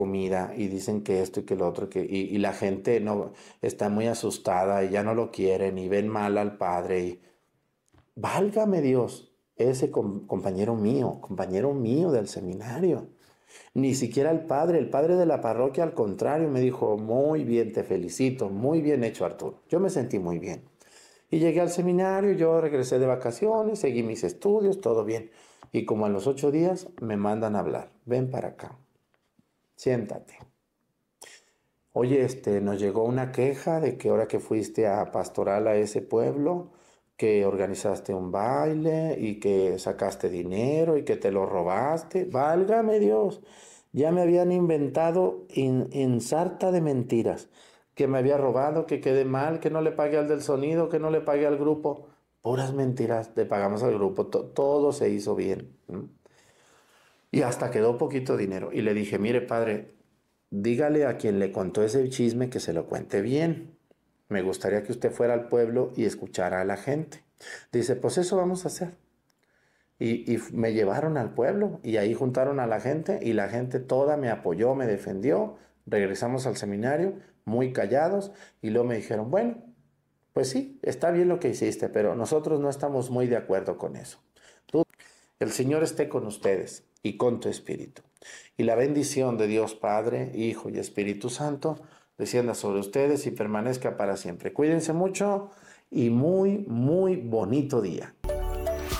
comida y dicen que esto y que lo otro, y la gente no está muy asustada y ya no lo quieren y ven mal al padre. Y válgame Dios, ese compañero mío del seminario. Ni siquiera el padre de la parroquia, al contrario, me dijo, muy bien, te felicito, muy bien hecho Arturo. Yo me sentí muy bien. Y llegué al seminario, yo regresé de vacaciones, seguí mis estudios, todo bien. Y como a los 8 días me mandan a hablar, ven para acá, siéntate. Oye, nos llegó una queja de que ahora que fuiste a pastoral a ese pueblo, que organizaste un baile y que sacaste dinero y que te lo robaste. Válgame Dios, ya me habían inventado en sarta de mentiras, que me había robado, que quedé mal, que no le pagué al del sonido, que no le pagué al grupo. Puras mentiras, le pagamos al grupo, todo se hizo bien. Y hasta quedó poquito dinero. Y le dije, mire padre, dígale a quien le contó ese chisme que se lo cuente bien. Me gustaría que usted fuera al pueblo y escuchara a la gente. Dice, pues eso vamos a hacer. Y me llevaron al pueblo y ahí juntaron a la gente y la gente toda me apoyó, me defendió. Regresamos al seminario muy callados y luego me dijeron, bueno, pues sí, está bien lo que hiciste, pero nosotros no estamos muy de acuerdo con eso. El Señor esté con ustedes y con tu espíritu. Y la bendición de Dios Padre, Hijo y Espíritu Santo descienda sobre ustedes y permanezca para siempre. Cuídense mucho y muy, muy bonito día.